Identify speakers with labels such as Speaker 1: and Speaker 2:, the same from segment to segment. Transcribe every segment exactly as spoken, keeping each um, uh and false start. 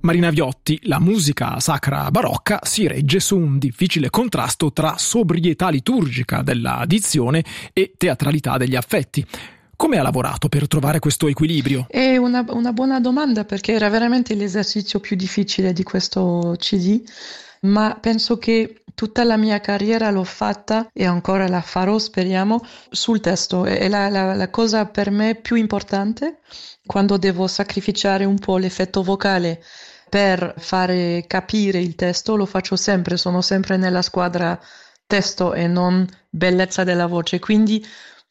Speaker 1: Marina Viotti, la musica sacra barocca si regge su un difficile contrasto tra sobrietà liturgica della dizione e teatralità degli affetti. Come ha lavorato per trovare questo equilibrio?
Speaker 2: È una, una buona domanda, perché era veramente l'esercizio più difficile di questo C D, ma penso che tutta la mia carriera l'ho fatta e ancora la farò, speriamo, sul testo. È la, la, la cosa per me più importante quando devo sacrificare un po' l'effetto vocale per fare capire il testo. Lo faccio sempre, sono sempre nella squadra testo e non bellezza della voce, quindi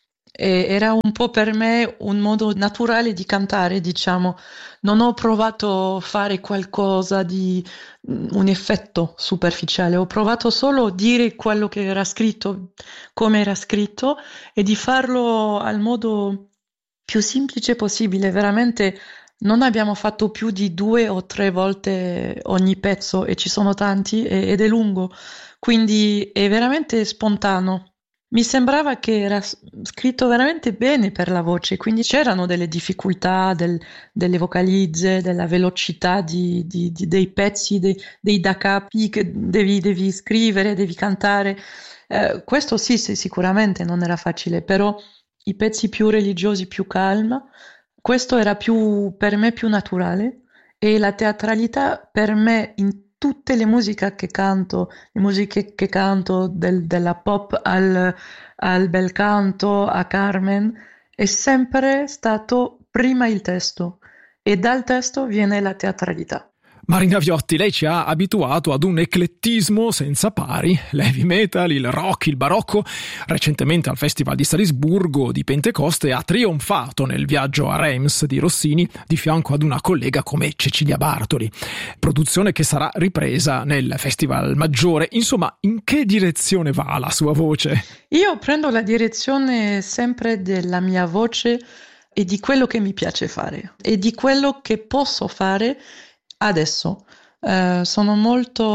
Speaker 2: eh, era un po' per me un modo naturale di cantare, diciamo. Non ho provato a fare qualcosa di un effetto superficiale, ho provato solo a dire quello che era scritto, come era scritto, e di farlo al modo più semplice possibile. Veramente non abbiamo fatto più di due o tre volte ogni pezzo, e ci sono tanti e, ed è lungo, quindi è veramente spontaneo. Mi sembrava che era scritto veramente bene per la voce, quindi c'erano delle difficoltà, del, delle vocalizze, della velocità di, di, di, dei pezzi, dei, dei da capi che devi, devi scrivere, devi cantare. Eh, questo sì, sì, sicuramente non era facile, però i pezzi più religiosi, più calmi, questo era più, per me più naturale, e la teatralità per me in tutte le musiche che canto, le musiche che canto del, dalla pop al, al bel canto, a Carmen, è sempre stato prima il testo e dal testo viene la teatralità.
Speaker 1: Marina Viotti, lei ci ha abituato ad un eclettismo senza pari, l'heavy metal, il rock, il barocco. Recentemente al Festival di Salisburgo di Pentecoste ha trionfato nel viaggio a Reims di Rossini di fianco ad una collega come Cecilia Bartoli, produzione che sarà ripresa nel Festival Maggiore. Insomma, in che direzione va la sua voce?
Speaker 2: Io prendo la direzione sempre della mia voce e di quello che mi piace fare e di quello che posso fare adesso. Uh, sono molto,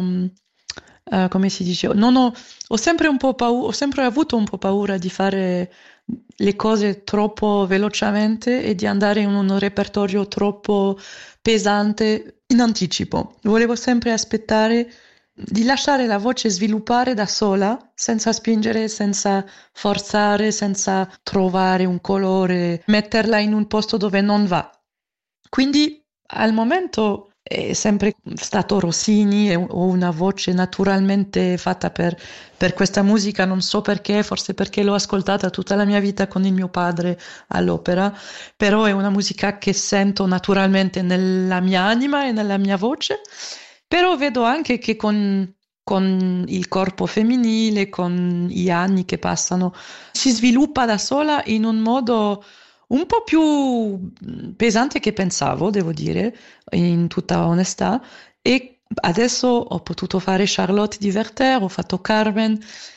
Speaker 2: uh, come si dice, non ho, ho sempre un po' paura, ho sempre avuto un po' paura di fare le cose troppo velocemente e di andare in un repertorio troppo pesante in anticipo. Volevo sempre aspettare di lasciare la voce sviluppare da sola, senza spingere, senza forzare, senza trovare un colore, metterla in un posto dove non va. Quindi al momento è sempre stato Rossini, ho una voce naturalmente fatta per, per questa musica, non so perché, forse perché l'ho ascoltata tutta la mia vita con il mio padre all'opera, però è una musica che sento naturalmente nella mia anima e nella mia voce, però vedo anche che con, con il corpo femminile, con gli anni che passano, si sviluppa da sola in un modo un po' più pesante che pensavo, devo dire, in tutta onestà, e adesso ho potuto fare Charlotte di Werther, ho fatto Carmen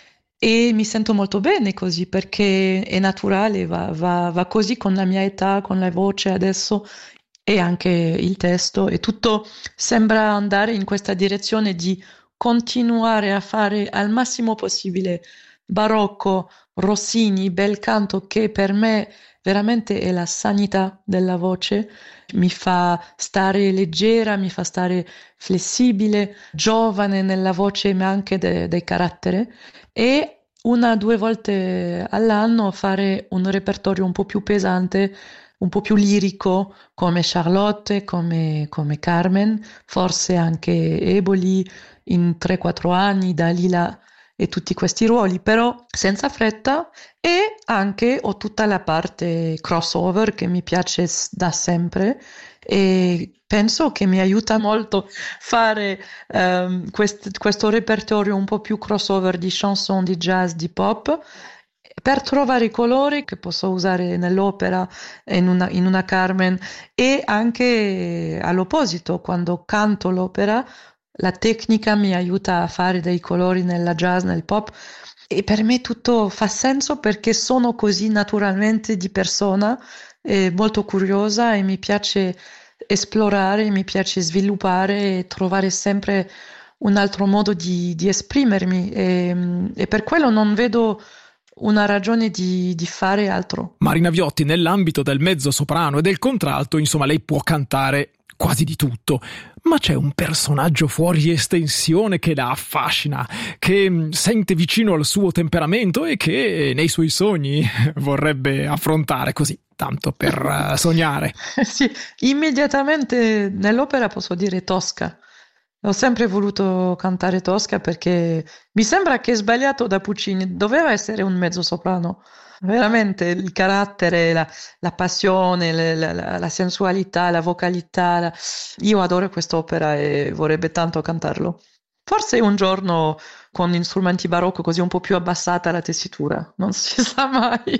Speaker 2: e mi sento molto bene così, perché è naturale, va, va, va così con la mia età, con la voce adesso e anche il testo, e tutto sembra andare in questa direzione di continuare a fare al massimo possibile barocco, Rossini, bel canto, che per me veramente è la sanità della voce, mi fa stare leggera, mi fa stare flessibile, giovane nella voce, ma anche de- del carattere, e una o due volte all'anno fare un repertorio un po' più pesante, un po' più lirico, come Charlotte, come, come Carmen, forse anche Eboli in tre quattro anni, Dalila e tutti questi ruoli, però senza fretta, e anche ho tutta la parte crossover che mi piace da sempre e penso che mi aiuta molto fare um, quest- questo repertorio un po' più crossover di chanson, di jazz, di pop, per trovare i colori che posso usare nell'opera, in una, in una Carmen, e anche all'opposito, quando canto l'opera la tecnica mi aiuta a fare dei colori nella jazz, nel pop, e per me tutto fa senso perché sono così naturalmente di persona, eh, molto curiosa, e mi piace esplorare, mi piace sviluppare e trovare sempre un altro modo di, di esprimermi, e, e per quello non vedo una ragione di, di fare altro.
Speaker 1: Marina Viotti, nell'ambito del mezzo soprano e del contralto, insomma, lei può cantare quasi di tutto, ma c'è un personaggio fuori estensione che la affascina, che sente vicino al suo temperamento e che nei suoi sogni vorrebbe affrontare così, tanto per uh, sognare.
Speaker 2: Sì, immediatamente nell'opera posso dire Tosca. Ho sempre voluto cantare Tosca perché mi sembra che è sbagliato da Puccini, doveva essere un mezzosoprano. Veramente il carattere, la, la passione, le- la, la- la sensualità, la vocalità. la- Io adoro quest'opera e vorrebbe tanto cantarlo. Forse un giorno con strumenti barocco così un po' più abbassata la tessitura, non si sa mai.